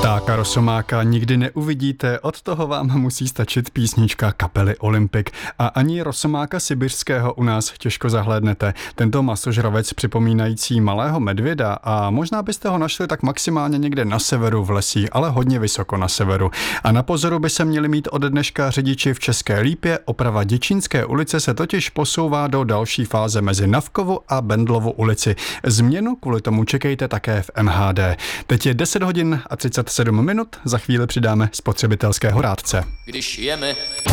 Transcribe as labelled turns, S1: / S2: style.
S1: Ptáka rosomáka nikdy neuvidíte, od toho vám musí stačit písnička kapely Olympik. A ani rosomáka sibirského u nás těžko zahlédnete. Tento masožravec připomínající malého medvěda a možná byste ho našli tak maximálně někde na severu v lesích, ale hodně vysoko na severu. A na pozoru by se měli mít od dneška řidiči v České Lípě. Oprava Děčínské ulice se totiž posouvá do další fáze mezi Navkovu a Bendlovu ulici. Změnu kvůli tomu čekejte také v MHD. Teď je 10 hodin a 37 minut, za chvíli přidáme spotřebitelského rádce.
S2: Když jeme